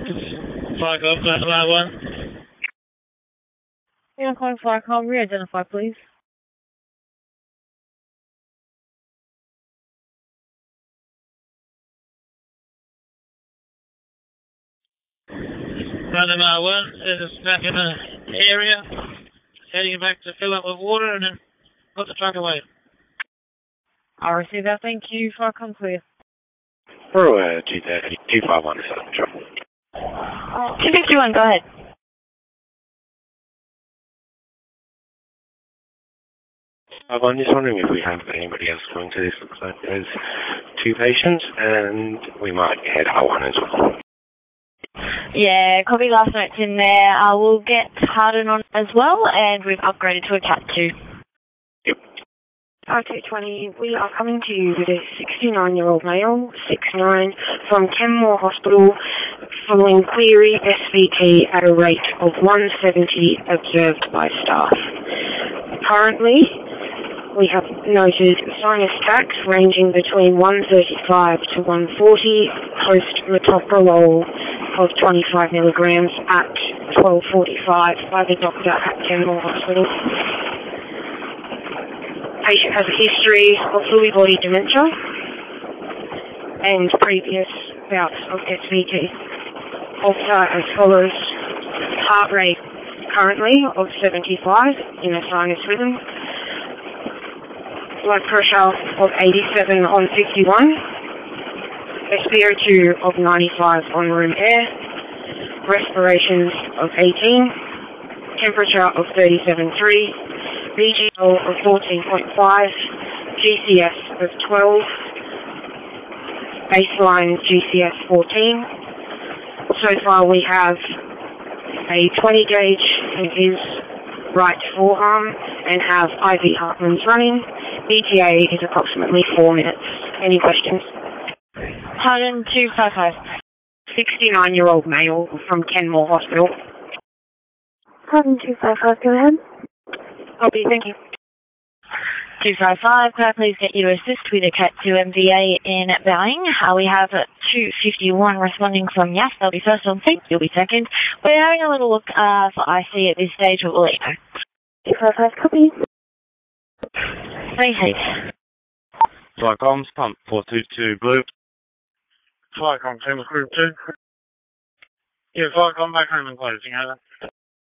Flycom, flat 1. Yeah, calling Flycom, re-identify please. London R1 is back in the area, heading back to fill up with water and then put the truck away. I'll receive that, thank you. Flycom clear. We're G30, 251 Southern Travel. 251, go ahead. I'm just wondering if we have anybody else coming to this. Looks like there's 2 patients, and we might head R1 as well. Yeah, copy last note's in there. We'll get Harden on as well, and we've upgraded to a Cat 2. Yep. R220, we are coming to you with a 69-year-old male, 6'9", from Kenmore Hospital, following query SVT at a rate of 170 observed by staff. Currently, we have noted sinus attacks ranging between 135 to 140, post-metoprolol of 25 milligrams at 12:45 by the doctor at Kenmore Hospital. Patient has a history of Lewy body dementia and previous bouts of SVT. Alter as follows: heart rate currently of 75 in a sinus rhythm, blood pressure of 87 on 51, SpO2 of 95 on room air, respirations of 18, temperature of 37.3, VGL of 14.5, GCS of 12, baseline GCS 14. So far we have a 20 gauge in his right forearm and have IV Hartmann's running. ETA is approximately 4 minutes. Any questions? Harden 255. 69-year-old male from Kenmore Hospital. Harden 255, go ahead. Copy, thank you. 255, could I please get you to assist with a Cat 2 MVA in Bowing? We have 251 responding from Yass. They'll be first on scene, you'll be second. We're having a little look for IC at this stage, but we'll let you know. 255, copy. Please. Flycom's pump 422 blue. Flycom, Team Group 2. Yeah, Flycom back home and closing, over.